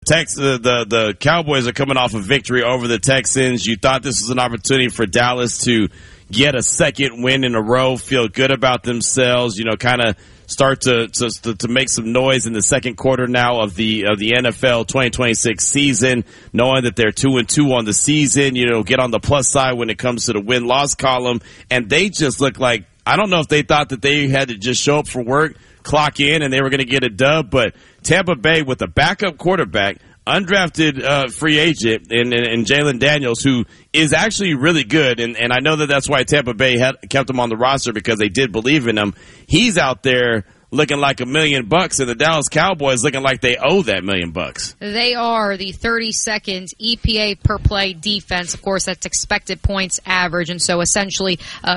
The Cowboys are coming off a victory over the Texans. You thought this was an opportunity for Dallas to get a second win in a row, feel good about themselves, kind of start to make some noise in the second quarter now of the NFL 2026 season, knowing that they're 2-2 on the season, get on the plus side when it comes to the win-loss column. And they just look like, I don't know if they thought that they had to just show up for work, clock in, and they were going to get a dub, but Tampa Bay with a backup quarterback, undrafted free agent in Jalen Daniels, who is actually really good, and I know that's why Tampa Bay kept him on the roster, because they did believe in him. He's out there looking like $1 million, and the Dallas Cowboys looking like they owe that $1 million. They are the 32nd EPA per play defense. Of course, that's expected points average, and so essentially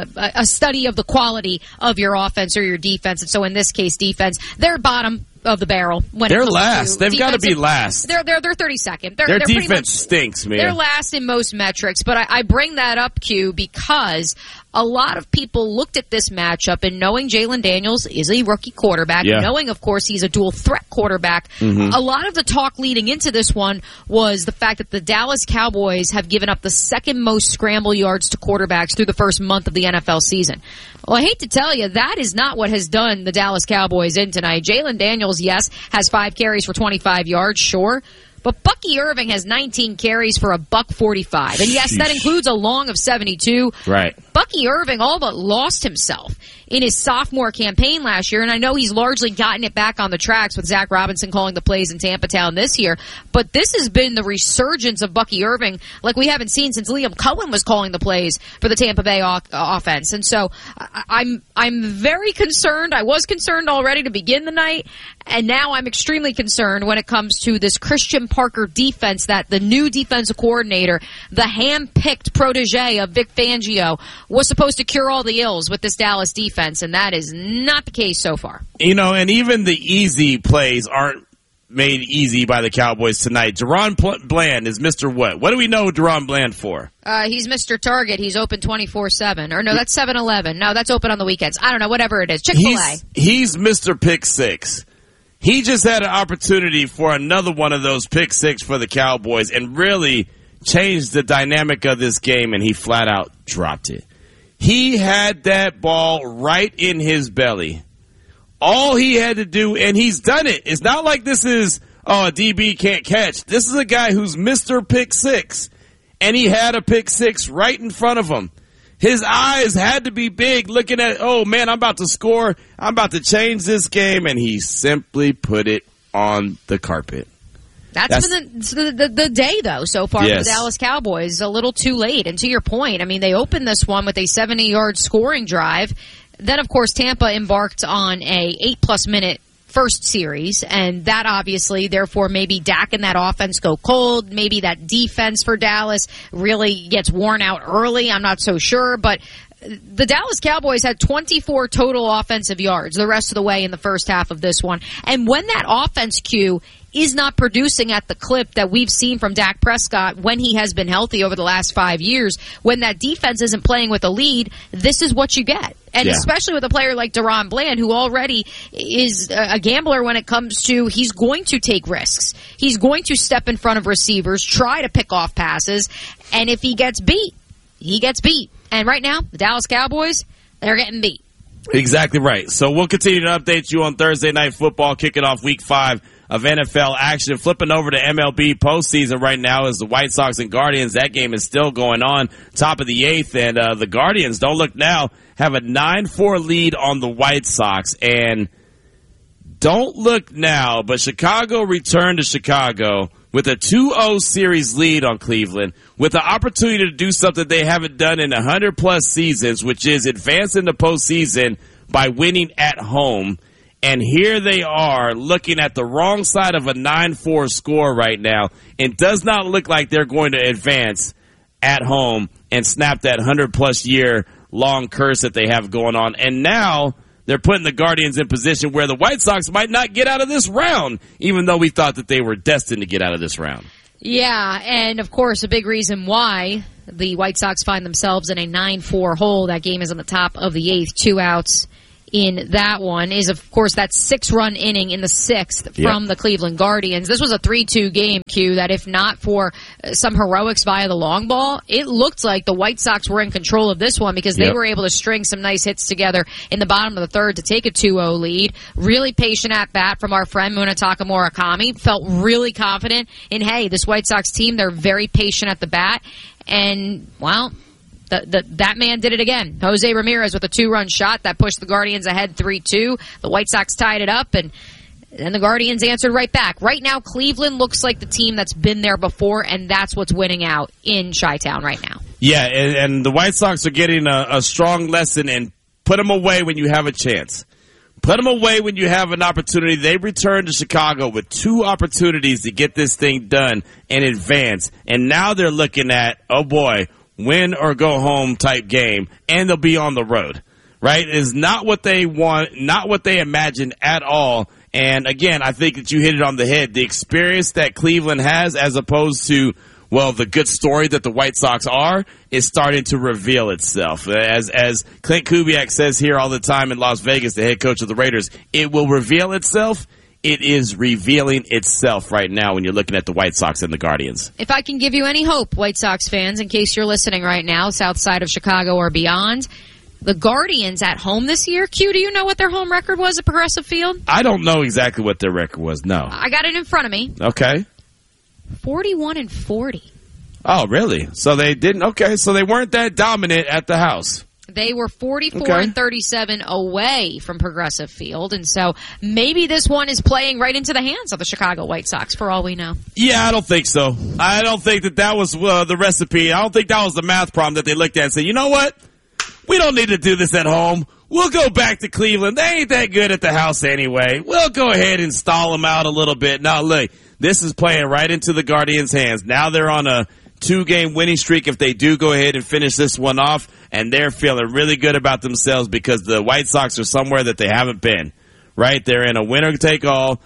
a study of the quality of your offense or your defense. And so in this case, defense, they're bottom of the barrel. They're last. They've got to be last. They're 32nd. Their defense stinks, man. They're last in most metrics. But I bring that up, Q, because a lot of people looked at this matchup, and knowing Jalen Daniels is a rookie quarterback, knowing, of course, he's a dual threat quarterback, a lot of the talk leading into this one was the fact that the Dallas Cowboys have given up the second most scramble yards to quarterbacks through the first month of the NFL season. Well, I hate to tell you, that is not what has done the Dallas Cowboys in tonight. Jalen Daniels, yes, has 5 carries for 25 yards, sure. But Bucky Irving has 19 carries for $145. And yes, that includes a long of 72. Right. Bucky Irving all but lost himself in his sophomore campaign last year, and I know he's largely gotten it back on the tracks with Zach Robinson calling the plays in Tampa Town this year, but this has been the resurgence of Bucky Irving like we haven't seen since Liam Cohen was calling the plays for the Tampa Bay offense. And so I'm very concerned. I was concerned already to begin the night, and now I'm extremely concerned when it comes to this Christian Parker defense, that the new defensive coordinator, the hand-picked protege of Vic Fangio, was supposed to cure all the ills with this Dallas defense, and that is not the case so far. And even the easy plays aren't made easy by the Cowboys tonight. DaRon Bland is Mr. What? What do we know DaRon Bland for? He's Mr. Target. He's open 24/7. Or no, that's 7-Eleven. No, that's open on the weekends. I don't know, whatever it is. Chick-fil-A. He's Mr. Pick Six. He just had an opportunity for another one of those pick six for the Cowboys and really changed the dynamic of this game, and he flat out dropped it. He had that ball right in his belly. All he had to do, and he's done it. It's not like this is, a DB can't catch. This is a guy who's Mr. Pick Six, and he had a pick six right in front of him. His eyes had to be big looking at, oh, man, I'm about to score. I'm about to change this game, and he simply put it on the carpet. That's been the day, though, so far for the Dallas Cowboys. A little too late. And to your point, I mean, they opened this one with a 70-yard scoring drive. Then, of course, Tampa embarked on a 8+ minute first series, and that obviously, therefore, maybe Dak and that offense go cold. Maybe that defense for Dallas really gets worn out early. I'm not so sure, but the Dallas Cowboys had 24 total offensive yards the rest of the way in the first half of this one. And when that offense, Q, is not producing at the clip that we've seen from Dak Prescott when he has been healthy over the last 5 years, when that defense isn't playing with a lead, this is what you get. And especially with a player like DaRon Bland, who already is a gambler when it comes to, he's going to take risks. He's going to step in front of receivers, try to pick off passes, and if he gets beat, he gets beat. And right now, the Dallas Cowboys, they're getting beat. Exactly right. So we'll continue to update you on Thursday Night Football, kicking off Week 5 of NFL action. Flipping over to MLB postseason right now is the White Sox and Guardians. That game is still going on, top of the 8th, and the Guardians, don't look now, have a 9-4 lead on the White Sox. And don't look now, but Chicago returned to Chicago with a 2-0 series lead on Cleveland, with the opportunity to do something they haven't done in 100+ seasons, which is advance in the postseason by winning at home. And here they are looking at the wrong side of a 9-4 score right now. It does not look like they're going to advance at home and snap that 100+ year long curse that they have going on. And now they're putting the Guardians in position where the White Sox might not get out of this round, even though we thought that they were destined to get out of this round. Yeah, and of course a big reason why the White Sox find themselves in a 9-4 hole. That game is on the top of the 8th, 2 outs in that one is, of course, that 6-run inning in the 6th from the Cleveland Guardians. This was a 3-2 game, Q, that if not for some heroics via the long ball, it looked like the White Sox were in control of this one because they were able to string some nice hits together in the bottom of the 3rd to take a 2-0 lead. Really patient at bat from our friend Munetaka Murakami. Felt really confident in, hey, this White Sox team, they're very patient at the bat. And, well, that man did it again. Jose Ramirez with a 2-run shot that pushed the Guardians ahead 3-2. The White Sox tied it up, and the Guardians answered right back. Right now, Cleveland looks like the team that's been there before, and that's what's winning out in Chi-Town right now. Yeah, and the White Sox are getting a strong lesson, and put them away when you have a chance. Put them away when you have an opportunity. They returned to Chicago with 2 opportunities to get this thing done and advance, and now they're looking at, oh boy, win or go home type game, and they'll be on the road, right? It is not what they want, not what they imagined at all. And again, I think that you hit it on the head. The experience that Cleveland has as opposed to, well, the good story that the White Sox are is starting to reveal itself. As Clint Kubiak says here all the time in Las Vegas, the head coach of the Raiders, it will reveal itself. It is revealing itself right now when you're looking at the White Sox and the Guardians. If I can give you any hope, White Sox fans, in case you're listening right now, south side of Chicago or beyond, the Guardians at home this year, Q, do you know what their home record was at Progressive Field? I don't know exactly what their record was, no. I got it in front of me. Okay. 41-40. Oh, really? So they didn't, okay, so they weren't that dominant at the house. They were 44-37 away from Progressive Field, and so maybe this one is playing right into the hands of the Chicago White Sox, for all we know. Yeah, I don't think so. I don't think that was the recipe. I don't think that was the math problem that they looked at and said, you know what? We don't need to do this at home. We'll go back to Cleveland. They ain't that good at the house anyway. We'll go ahead and stall them out a little bit. Now, look, this is playing right into the Guardians' hands. Now they're on a 2-game winning streak if they do go ahead and finish this one off, and they're feeling really good about themselves because the White Sox are somewhere that they haven't been, right? They're in a winner-take-all,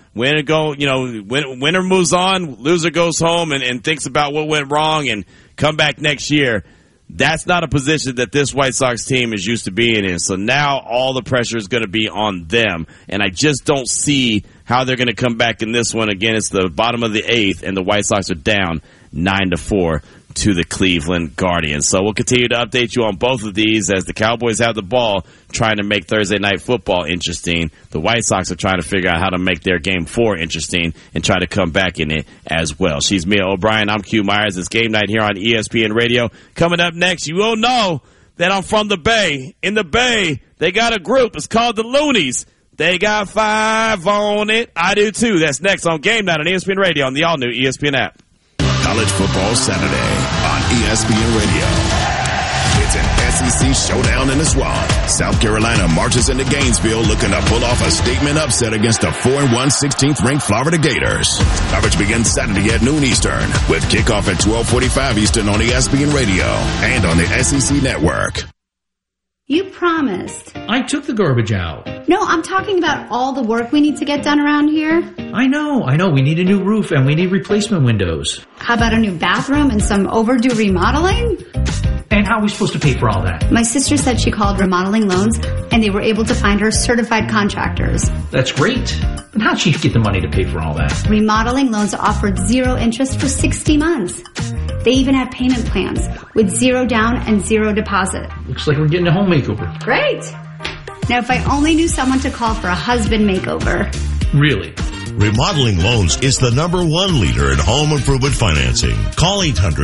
winner moves on, loser goes home and thinks about what went wrong and come back next year. That's not a position that this White Sox team is used to being in. So now all the pressure is going to be on them, and I just don't see how they're going to come back in this one. Again, it's the bottom of the 8th, and the White Sox are down 9-4 to the Cleveland Guardians. So we'll continue to update you on both of these as the Cowboys have the ball trying to make Thursday Night Football interesting. The White Sox are trying to figure out how to make their Game 4 interesting and try to come back in it as well. She's Mia O'Brien. I'm Q Myers. It's Game Night here on ESPN Radio. Coming up next, you will know that I'm from the Bay. In the Bay, they got a group. It's called the Loonies. They got 5 on it. I do too. That's next on Game Night on ESPN Radio on the all-new ESPN app. College Football Saturday on ESPN Radio. It's an SEC showdown in the Swamp. South Carolina marches into Gainesville looking to pull off a statement upset against the 4-1 16th-ranked Florida Gators. Coverage begins Saturday at noon Eastern with kickoff at 12:45 Eastern on ESPN Radio and on the SEC Network. You promised. I took the garbage out. No, I'm talking about all the work we need to get done around here. I know. We need a new roof and we need replacement windows. How about a new bathroom and some overdue remodeling? And how are we supposed to pay for all that? My sister said she called Remodeling Loans and they were able to find her certified contractors. That's great. But how'd she get the money to pay for all that? Remodeling Loans offered 0 interest for 60 months. They even had payment plans with 0 down and 0 deposit. Looks like we're getting a home makeover. Great. Now, if I only knew someone to call for a husband makeover. Really? Remodeling Loans is the #1 leader in home improvement financing. Call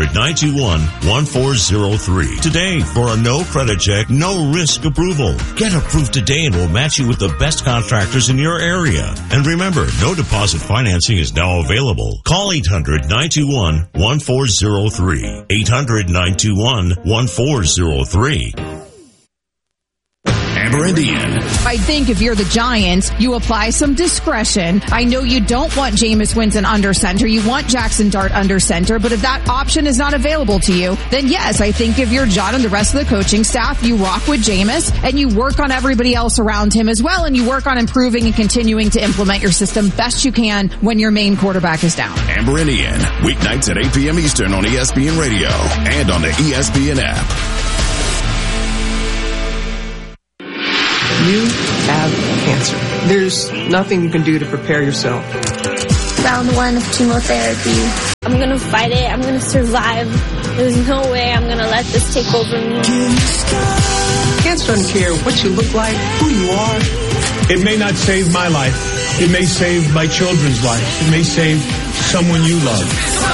800-921-1403 today for a no credit check, no risk approval. Get approved today and we'll match you with the best contractors in your area. And remember, no deposit financing is now available. Call 800-921-1403. 800-921-1403. Amber Indian. I think if you're the Giants, you apply some discretion. I know you don't want Jameis Winston under center. You want Jackson Dart under center. But if that option is not available to you, then yes, I think if you're John and the rest of the coaching staff, you rock with Jameis and you work on everybody else around him as well. And you work on improving and continuing to implement your system best you can when your main quarterback is down. Amber Indian. Weeknights at 8 p.m. Eastern on ESPN Radio and on the ESPN app. You have cancer. There's nothing you can do to prepare yourself. Round 1 of chemotherapy. I'm going to fight it. I'm going to survive. There's no way I'm going to let this take over me. Cancer doesn't care what you look like, who you are. It may not save my life. It may save my children's life. It may save someone you love.